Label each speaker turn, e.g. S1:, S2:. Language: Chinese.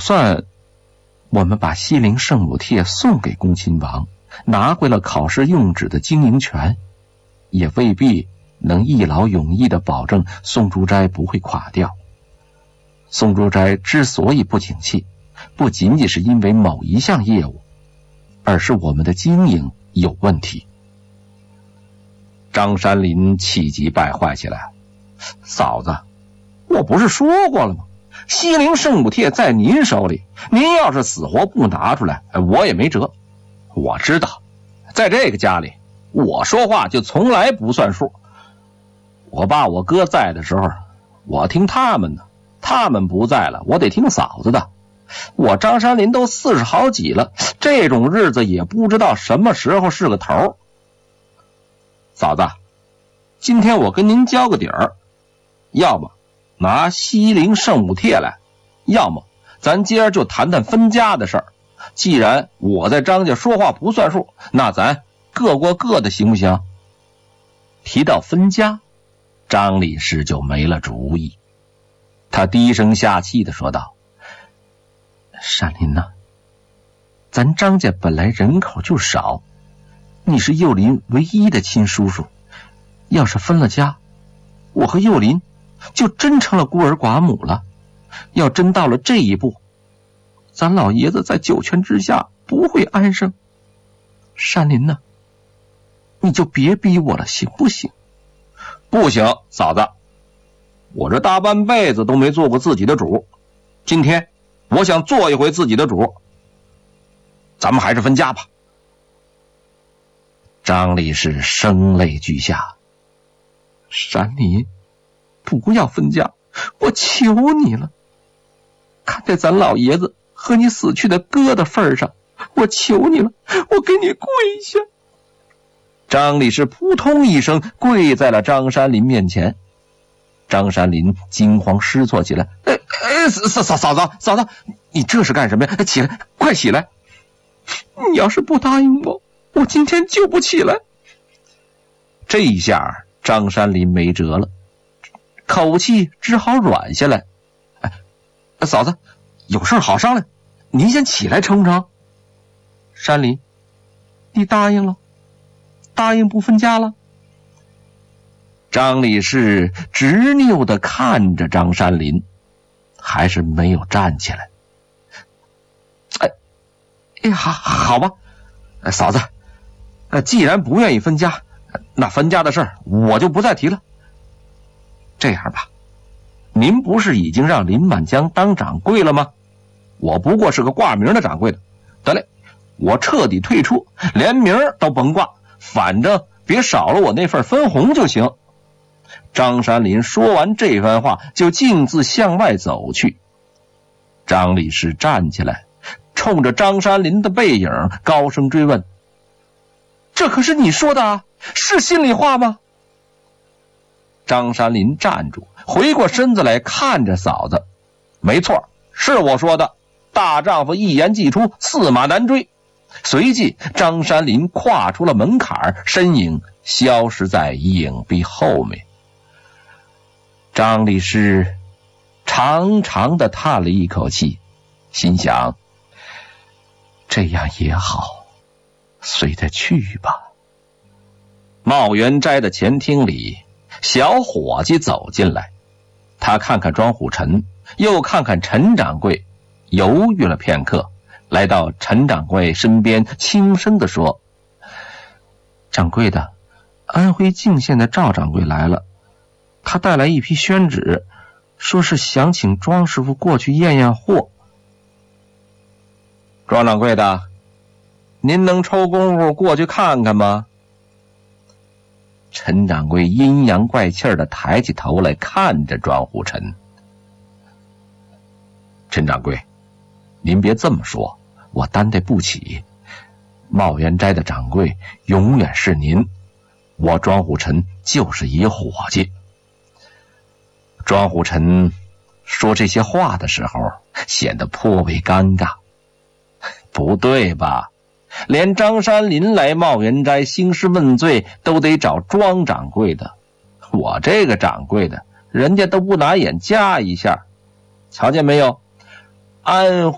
S1: 算我们把西陵圣母帖送给恭亲王，拿回了考试用纸的经营权，也未必能一劳永逸地保证宋竹斋不会垮掉。宋竹斋之所以不景气，不仅仅是因为某一项业务，而是我们的经营有问题。张山林气急败坏起来，嫂子，我不是说过了吗？西陵圣母帖在您手里，您要是死活不拿出来，我也没辙。我知道，在这个家里，我说话就从来不算数。我爸我哥在的时候，我听他们的，他们不在了，我得听嫂子的。我张山林都40好几了，这种日子也不知道什么时候是个头。嫂子，今天我跟您交个底儿，要么拿西陵圣母帖来，要么咱今儿就谈谈分家的事儿。既然我在张家说话不算数，那咱各过各的，行不行？提到分家，张理事就没了主意。他低声下气地说道：山林呐，咱张家本来人口就少，你是幼林唯一的亲叔叔，要是分了家，我和幼林就真成了孤儿寡母了。要真到了这一步，咱老爷子在九泉之下不会安生。山林呐，你就别逼我了，行不行？不行，嫂子，我这大半辈子都没做过自己的主，今天我想做一回自己的主，咱们还是分家吧。张理事声泪俱下：山林，不要分家，我求你了，看在咱老爷子和你死去的哥的份上，我求你了，我给你跪下。张理事扑通一声跪在了张山林面前。张山林惊慌失措起来：嫂子，你这是干什么呀？起来，快起来！你要是不答应我，我今天就不起来。这一下张山林没辙了，口气只好软下来：嫂子，有事好商量，您先起来成不成？山林，你答应了？答应不分家了？张理事执拗地看着张山林，还是没有站起来。好吧，嫂子，既然不愿意分家，那分家的事儿我就不再提了。这样吧，您不是已经让林满江当掌柜了吗？我不过是个挂名的掌柜的，得嘞，我彻底退出，连名都甭挂，反正别少了我那份分红就行。张山林说完这番话，就径自向外走去。张理事站起来，冲着张山林的背影高声追问：这可是你说的啊？是心里话吗？张山林站住，回过身子来看着嫂子：没错，是我说的，大丈夫一言既出，驷马难追。随即张山林跨出了门槛，身影消失在影壁后面。张理事长长的叹了一口气，心想：这样也好，随他去吧。茂元斋的前厅里，小伙计走进来，他看看庄虎臣，又看看陈掌柜，犹豫了片刻，来到陈掌柜身边，轻声地说：掌柜的，安徽泾县的赵掌柜来了，他带来一批宣纸，说是想请庄师傅过去验验货。庄掌柜的，您能抽功夫过去看看吗？陈掌柜阴阳怪气的抬起头来看着庄虎臣。陈掌柜，您别这么说，我担待不起。茂元斋的掌柜永远是您，我庄虎臣就是一伙计。庄虎臣说这些话的时候显得颇为尴尬。不对吧？连张山林来茂元斋兴师问罪都得找庄掌柜的，我这个掌柜的人家都不拿眼夹一下。瞧见没有？安